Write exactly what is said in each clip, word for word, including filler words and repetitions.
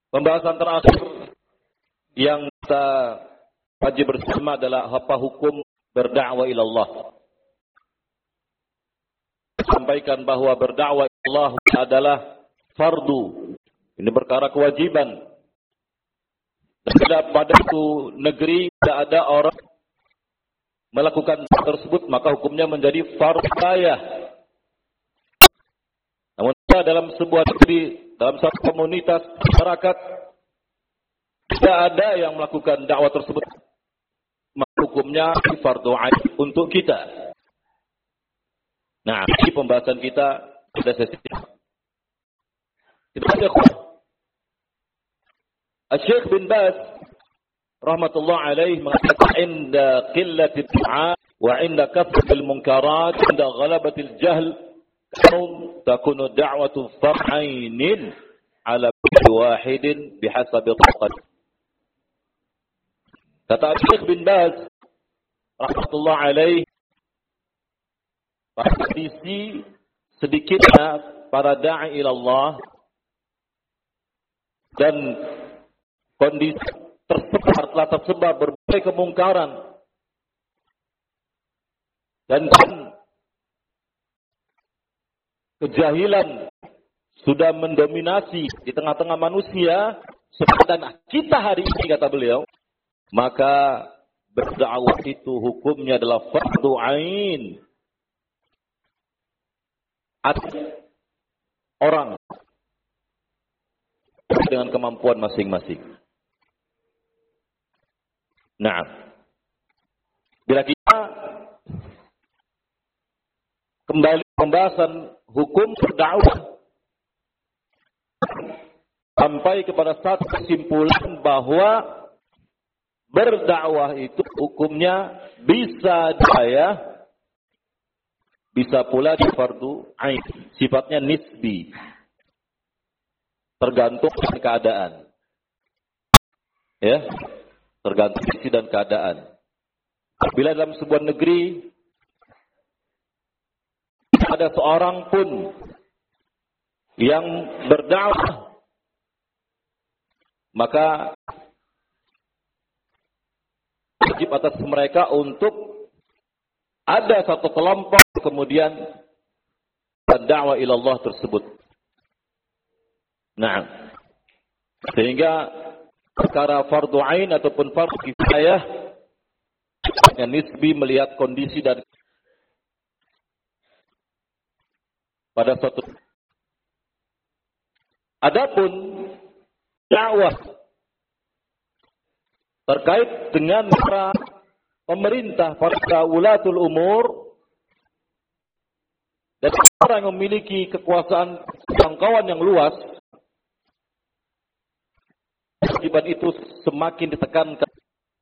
Pembahasan terakhir yang kita kaji bersama adalah apa hukum berdakwah ila Allah. Sampaikan bahwa berdakwah ila Allah adalah fardu. Ini perkara kewajiban. Dan pada suatu negeri tidak ada orang melakukan tersebut, maka hukumnya menjadi fardu kifayah. Namun dalam sebuah negeri, dalam satu komunitas masyarakat, tidak ada yang melakukan dakwah tersebut, maka hukumnya fardu ain untuk kita. Nah, ini pembahasan kita pada sesi ini. Kita lihat Syekh bin Baz rahmatullah alaih mengatakan inda qillatil du'a wa inda kasratil munkarat inda ghalabatil jahl takunu da'watu far'ainin ala kulli wahidin bihasabi taqat. Kata Syekh bin Baz rahmatullah alaih, pada sisi sedikitnya para da'i ila Allah dan kondisi tersebar, telah tersebar berbagai kemungkaran dan kejahilan sudah mendominasi di tengah-tengah manusia seperti kita hari ini, kata beliau, maka berdakwah itu hukumnya adalah fardu ain atas orang dengan kemampuan masing-masing. Nah, bila kita kembali pembahasan hukum berdakwah sampai kepada satu kesimpulan bahwa berdakwah itu hukumnya bisa daya, bisa pula di fardu ain, sifatnya nisbi, tergantung keadaan. Ya. Tergantung isi dan keadaan. Bila dalam sebuah negeri ada seorang pun yang berdakwah, maka wajib atas mereka untuk ada satu kelompok kemudian berdakwah ila Allah tersebut. Nah, sehingga perkara fardu ain ataupun fardu kifayah yang nisbi melihat kondisi dan pada suatu. Adapun dakwah terkait dengan para pemerintah, para ulatul umur dan orang yang memiliki kekuasaan jangkauan yang luas, kewajiban itu semakin ditekankan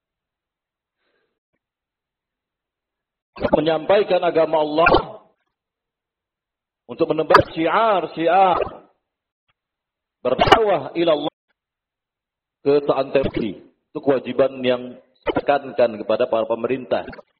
menyampaikan agama Allah, untuk menebar syiar-syiar berdakwah ila Allah ke seantero. Itu kewajiban yang ditekankan kepada para pemerintah.